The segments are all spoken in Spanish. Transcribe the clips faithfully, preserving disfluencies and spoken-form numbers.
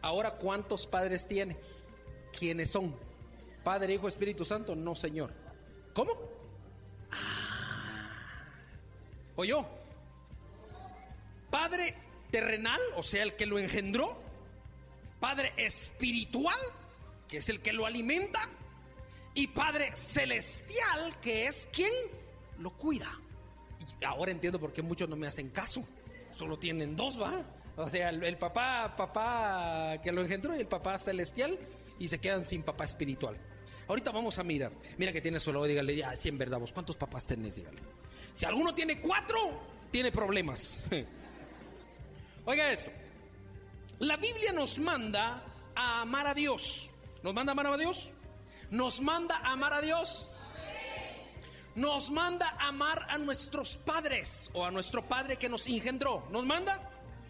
Ahora, ¿cuántos padres tiene? ¿Quiénes son? ¿Padre, Hijo, Espíritu Santo? No, Señor. ¿Cómo? Ah. ¿O yo? Padre terrenal, o sea, el que lo engendró. Padre espiritual, que es el que lo alimenta. Y Padre celestial, que es quien lo cuida. Y ahora entiendo por qué muchos no me hacen caso. Solo tienen dos, ¿va? O sea, el, el papá, papá que lo engendró y el papá celestial, y se quedan sin papá espiritual. Ahorita vamos a mirar. Mira que tiene solo, dígale, ya, si en verdad vos, ¿cuántos papás tenés? Dígale. Si alguno tiene cuatro, tiene problemas. Oiga esto. La Biblia nos manda a amar a Dios. ¿Nos manda a amar a Dios? ¿Nos manda a amar a Dios? Nos manda a amar a nuestros padres, o a nuestro padre que nos engendró. ¿Nos manda?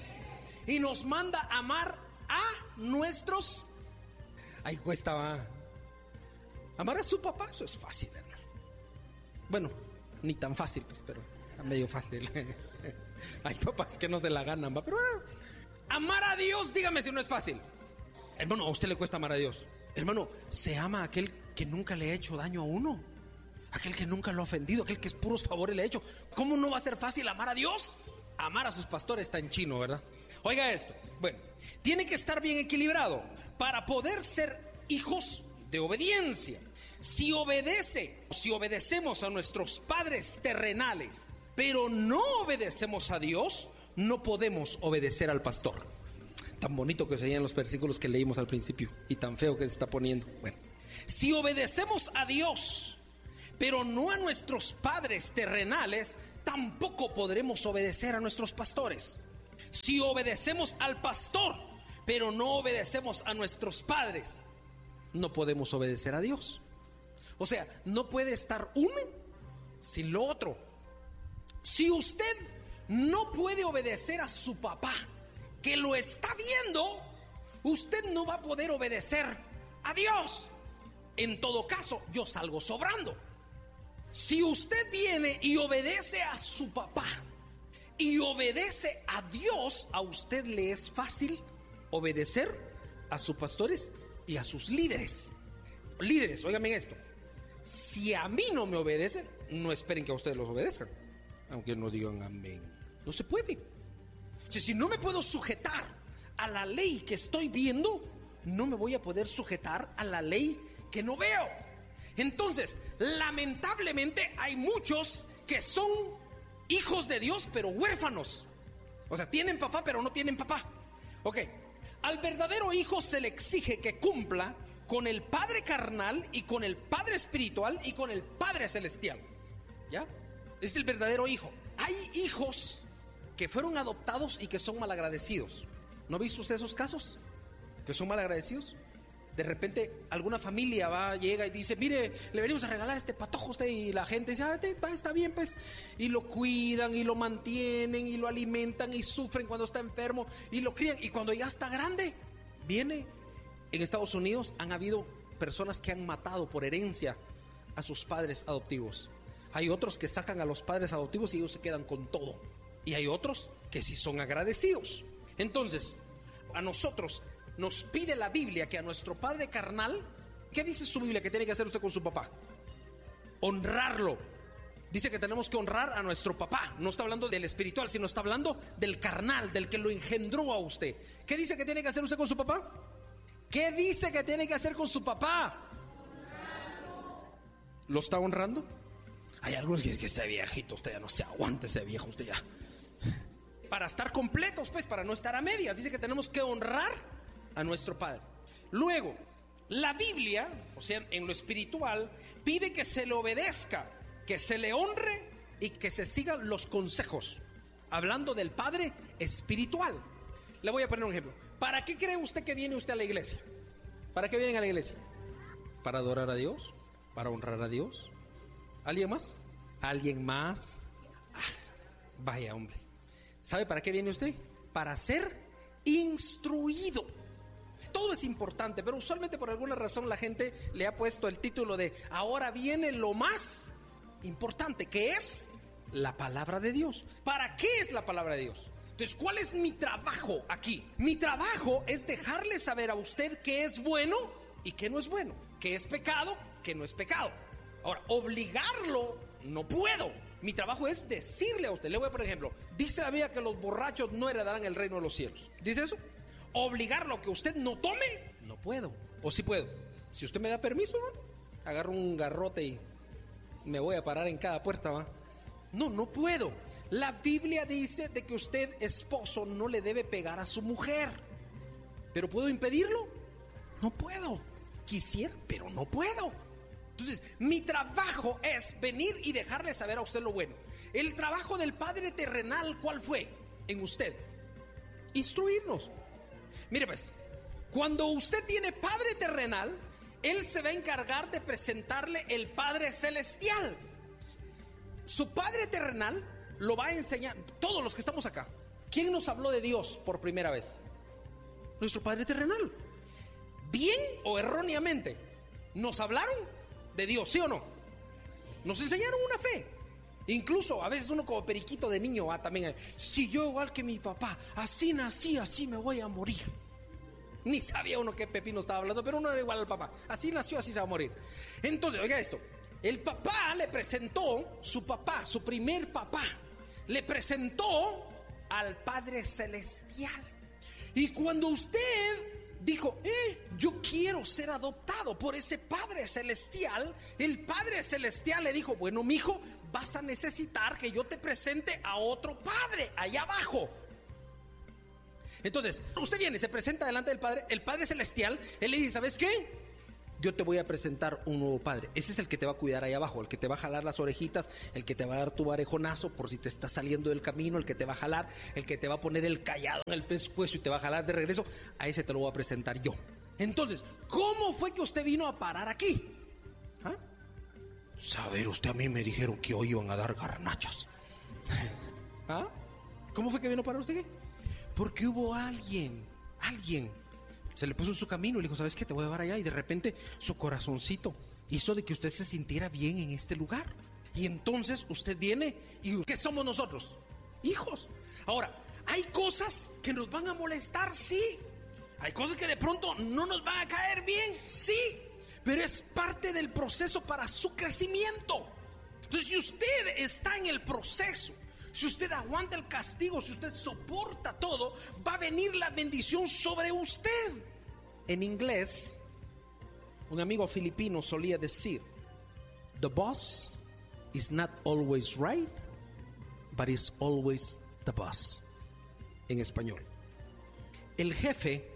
Y nos manda a amar a nuestros... Ahí cuesta, va. Amar a su papá, eso es fácil, hermano. Bueno, ni tan fácil, pues, pero está medio fácil. Hay papás que no se la ganan, va. Pero ah, amar a Dios, dígame si no es fácil. Hermano, a usted le cuesta amar a Dios. Hermano, se ama a aquel que nunca le ha hecho daño a uno, aquel que nunca lo ha ofendido, aquel que es puros favores le ha hecho. ¿Cómo no va a ser fácil amar a Dios? Amar a sus pastores está en chino, ¿verdad? Oiga esto. Bueno, tiene que estar bien equilibrado para poder ser hijos de obediencia. Si obedece, si obedecemos a nuestros padres terrenales, pero no obedecemos a Dios, no podemos obedecer al pastor. Tan bonito que se veían los versículos que leímos al principio y tan feo que se está poniendo. Bueno, si obedecemos a Dios, pero no a nuestros padres terrenales, tampoco podremos obedecer a nuestros pastores. Si obedecemos al pastor, pero no obedecemos a nuestros padres, no podemos obedecer a Dios. O sea, no puede estar uno sin lo otro. Si usted no puede obedecer a su papá, que lo está viendo, usted no va a poder obedecer a Dios. En todo caso, yo salgo sobrando. Si usted viene y obedece a su papá y obedece a Dios, a usted le es fácil obedecer a sus pastores y a sus líderes. Líderes, óigame esto. Si a mí no me obedecen, no esperen que a ustedes los obedezcan, aunque no digan amén. No se puede. Si, si no me puedo sujetar a la ley que estoy viendo, no me voy a poder sujetar a la ley que no veo. Entonces, lamentablemente hay muchos que son hijos de Dios, pero huérfanos. O sea, tienen papá, pero no tienen papá. Ok, al verdadero hijo se le exige que cumpla con el Padre carnal y con el Padre espiritual y con el Padre celestial. ¿Ya? Es el verdadero hijo. Hay hijos que fueron adoptados y que son malagradecidos. ¿No ha visto usted esos casos? Que son malagradecidos. De repente alguna familia va, llega y dice, mire, le venimos a regalar este patojo a usted. Y la gente dice, ah, está bien pues. Y lo cuidan y lo mantienen y lo alimentan y sufren cuando está enfermo y lo crían. Y cuando ya está grande, viene. En Estados Unidos han habido personas que han matado por herencia a sus padres adoptivos. Hay otros que sacan a los padres adoptivos y ellos se quedan con todo. Y hay otros que sí son agradecidos. Entonces, a nosotros nos pide la Biblia que a nuestro padre carnal, ¿qué dice su Biblia que tiene que hacer usted con su papá? Honrarlo. Dice que tenemos que honrar a nuestro papá. No está hablando del espiritual, sino está hablando del carnal, del que lo engendró a usted. ¿Qué dice que tiene que hacer usted con su papá? ¿Qué dice que tiene que hacer con su papá? ¿Lo está honrando? Hay algunos que dicen que ese viejito, usted ya no se aguanta, ese viejo, usted ya. Para estar completos, pues, para no estar a medias. Dice que tenemos que honrar a nuestro padre. Luego, la Biblia, o sea, en lo espiritual, pide que se le obedezca, que se le honre y que se sigan los consejos. Hablando del padre espiritual. Le voy a poner un ejemplo. ¿Para qué cree usted que viene usted a la iglesia? ¿Para qué vienen a la iglesia? ¿Para adorar a Dios? ¿Para honrar a Dios? ¿Alguien más? ¿Alguien más? Ah, vaya hombre. ¿Sabe para qué viene usted? Para ser instruido. Todo es importante, pero usualmente por alguna razón la gente le ha puesto el título de ahora viene lo más importante, que es la palabra de Dios. ¿Para qué es la palabra de Dios? Entonces, ¿cuál es mi trabajo aquí? Mi trabajo es dejarle saber a usted qué es bueno y qué no es bueno, qué es pecado, qué no es pecado. Ahora, obligarlo no puedo. Mi trabajo es decirle a usted. Le voy a, por ejemplo, dice la Biblia que los borrachos no heredarán el reino de los cielos. ¿Dice eso? Obligarlo a que usted no tome, no puedo. O sí puedo. Si usted me da permiso, ¿no? Agarro un garrote y me voy a parar en cada puerta, ¿va? No, no puedo. La Biblia dice de que usted, esposo, no le debe pegar a su mujer. ¿Pero puedo impedirlo? No puedo. Quisiera, pero no puedo. Entonces, mi trabajo es venir y dejarle saber a usted lo bueno. El trabajo del Padre terrenal, ¿cuál fue? En usted. Instruirnos. Mire pues, cuando usted tiene Padre terrenal, Él se va a encargar de presentarle el Padre celestial. Su Padre terrenal lo va a enseñar. Todos los que estamos acá, ¿quién nos habló de Dios por primera vez? Nuestro Padre terrenal. Bien o erróneamente, ¿nos hablaron de Dios, sí o no? Nos enseñaron una fe. Incluso a veces uno como periquito de niño va también, si yo igual que mi papá, así nací, así me voy a morir. Ni sabía uno qué pepino estaba hablando, pero uno era igual al papá. Así nació, así se va a morir. Entonces, oiga esto. El papá le presentó, su papá, su primer papá, le presentó al Padre celestial. Y cuando usted dijo, eh, yo quiero ser adoptado por ese Padre celestial, el Padre celestial le dijo, bueno, mijo, vas a necesitar que yo te presente a otro padre allá abajo. Entonces, usted viene, se presenta delante del Padre, el Padre celestial, él le dice, ¿sabes qué? Yo te voy a presentar un nuevo padre. Ese es el que te va a cuidar ahí abajo, el que te va a jalar las orejitas, el que te va a dar tu varejonazo por si te estás saliendo del camino, el que te va a jalar, el que te va a poner el cayado en el pescuezo y te va a jalar de regreso. A ese te lo voy a presentar yo. Entonces, ¿cómo fue que usted vino a parar aquí? ¿Ah? Saber, usted, a mí me dijeron que hoy iban a dar garnachas. ¿Ah? ¿Cómo fue que vino a parar usted aquí? Porque hubo alguien, alguien se le puso en su camino y le dijo, ¿sabes qué? Te voy a llevar allá. Y de repente su corazoncito hizo de que usted se sintiera bien en este lugar. Y entonces usted viene y ¿qué somos nosotros? Hijos. Ahora, hay cosas que nos van a molestar, sí. Hay cosas que de pronto no nos van a caer bien, sí. Pero es parte del proceso para su crecimiento. Entonces, si usted está en el proceso, si usted aguanta el castigo, si usted soporta todo, va a venir la bendición sobre usted. En inglés, un amigo filipino solía decir, the boss is not always right, but is always the boss. En español, el jefe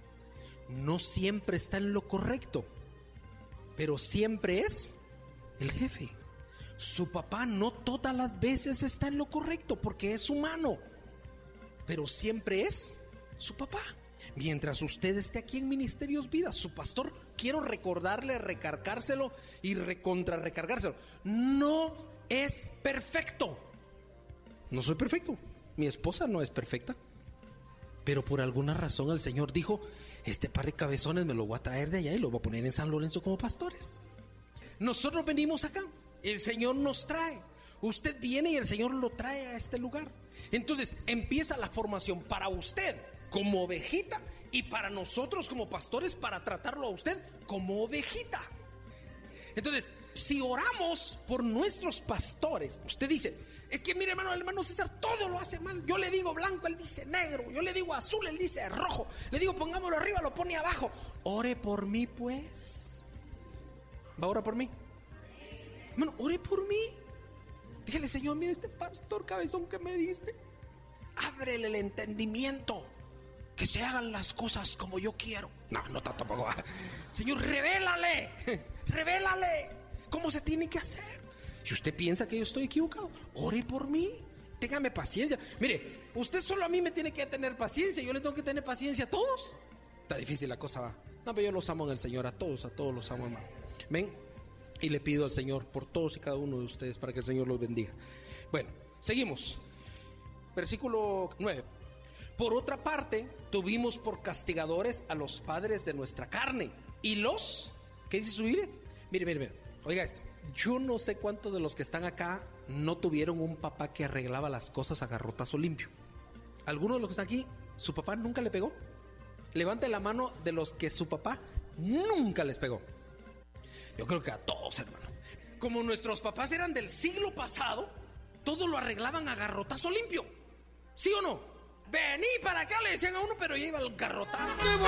no siempre está en lo correcto, pero siempre es el jefe. Su papá no todas las veces está en lo correcto porque es humano, pero siempre es su papá. Mientras usted esté aquí en Ministerios Vida, su pastor, quiero recordarle, recargárselo y recontra recargárselo. No es perfecto. No soy perfecto. Mi esposa no es perfecta. Pero por alguna razón el Señor dijo, este par de cabezones me lo voy a traer de allá y lo voy a poner en San Lorenzo como pastores. Nosotros venimos acá. El Señor nos trae. Usted viene y el Señor lo trae a este lugar. Entonces empieza la formación para usted como ovejita y para nosotros como pastores para tratarlo a usted como ovejita. Entonces, si oramos por nuestros pastores, usted dice, es que mire hermano, el hermano César todo lo hace mal. Yo le digo blanco, él dice negro. Yo le digo azul, él dice rojo. Le digo pongámoslo arriba, lo pone abajo. Ore por mí pues. ¿Va a orar por mí? Hermano, ore por mí. Dígale, Señor, mira este pastor cabezón que me diste. Ábrele el entendimiento. Que se hagan las cosas como yo quiero. No, no tampoco. Señor, revélale. Revélale cómo se tiene que hacer. Si usted piensa que yo estoy equivocado, ore por mí. Téngame paciencia. Mire, usted solo a mí me tiene que tener paciencia. Yo le tengo que tener paciencia a todos. Está difícil la cosa, va. No, pero yo los amo en el Señor. A todos, a todos los amo, hermano. Ven. Y le pido al Señor por todos y cada uno de ustedes para que el Señor los bendiga. Bueno, seguimos. Versículo nueve. Por otra parte, tuvimos por castigadores a los padres de nuestra carne. Y los, ¿qué dice su Biblia? Mire, mire, mire. Oiga esto. Yo no sé cuántos de los que están acá no tuvieron un papá que arreglaba las cosas a garrotazo limpio. ¿Alguno de los que están aquí, su papá nunca le pegó? Levante la mano de los que su papá nunca les pegó. Yo creo que a todos, hermano. Como nuestros papás eran del siglo pasado, todo lo arreglaban a garrotazo limpio. ¿Sí o no? Vení para acá, le decían a uno, pero ya iba el garrotazo.